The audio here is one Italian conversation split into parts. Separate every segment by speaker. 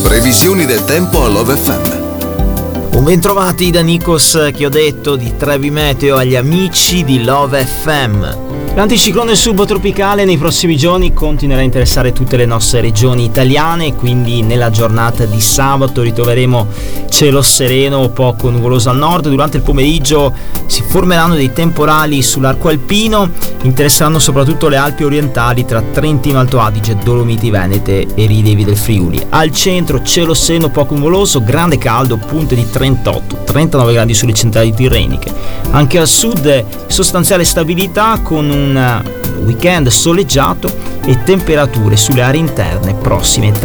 Speaker 1: Previsioni del tempo a Love FM.
Speaker 2: Un bentrovati da Nikos che ho detto di Trebi Meteo agli amici di Love FM. L'anticiclone subtropicale nei prossimi giorni continuerà a interessare tutte le nostre regioni italiane, quindi nella giornata di sabato ritroveremo cielo sereno, poco nuvoloso al nord. Durante il pomeriggio si formeranno dei temporali sull'arco alpino, interesseranno soprattutto le Alpi orientali tra Trentino Alto Adige, Dolomiti Venete e Ridevi del Friuli. Al centro cielo sereno, poco nuvoloso, grande caldo, punte di 38-39 gradi sulle centrali tirreniche. Anche al sud sostanziale stabilità con un weekend soleggiato e temperature sulle aree interne prossime ai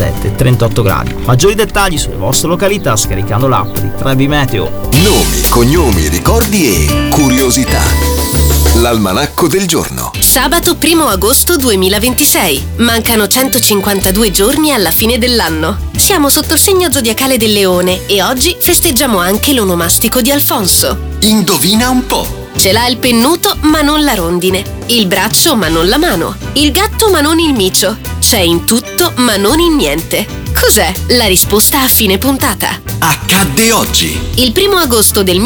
Speaker 2: 37-38 gradi. Maggiori dettagli sulle vostre località scaricando l'app di Trebi Meteo.
Speaker 1: Nomi, cognomi, ricordi e curiosità. L'almanacco del giorno.
Speaker 3: Sabato 1 agosto 2026. Mancano 152 giorni alla fine dell'anno. Siamo sotto il segno zodiacale del Leone e oggi festeggiamo anche l'onomastico di Alfonso.
Speaker 1: Indovina un po'.
Speaker 3: Ce l'ha il pennuto ma non la rondine, il braccio ma non la mano, il gatto ma non il micio, c'è in tutto ma non in niente. Cos'è? La risposta a fine puntata.
Speaker 1: Accadde oggi.
Speaker 3: Il 1 agosto del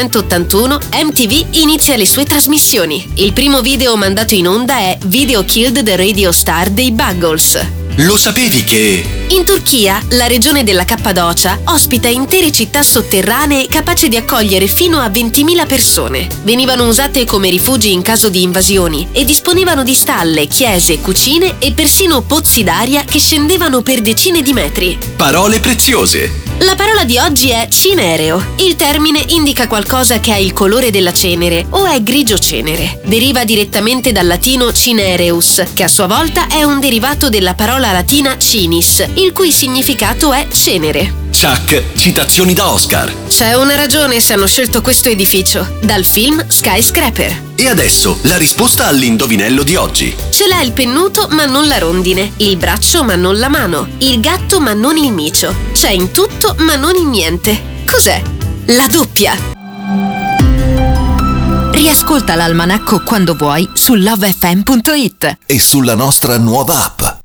Speaker 3: 1981 MTV inizia le sue trasmissioni. Il primo video mandato in onda è Video Killed the Radio Star dei Buggles.
Speaker 1: Lo sapevi che...
Speaker 3: In Turchia, la regione della Cappadocia ospita intere città sotterranee capaci di accogliere fino a 20.000 persone. Venivano usate come rifugi in caso di invasioni e disponevano di stalle, chiese, cucine e persino pozzi d'aria che scendevano per decine di metri.
Speaker 1: Parole preziose.
Speaker 3: La parola di oggi è cinereo. Il termine indica qualcosa che ha il colore della cenere o è grigio cenere. Deriva direttamente dal latino cinereus, che a sua volta è un derivato della parola latina cinis, il cui significato è cenere.
Speaker 1: Chuck, citazioni da Oscar.
Speaker 3: C'è una ragione se hanno scelto questo edificio, dal film Skyscraper.
Speaker 1: E adesso la risposta all'indovinello di oggi.
Speaker 3: Ce l'ha il pennuto ma non la rondine, il braccio ma non la mano, il gatto ma non il micio, c'è in tutto ma non in niente. Cos'è? La doppia.
Speaker 4: Riascolta l'almanacco quando vuoi su lovefm.it
Speaker 1: E sulla nostra nuova app.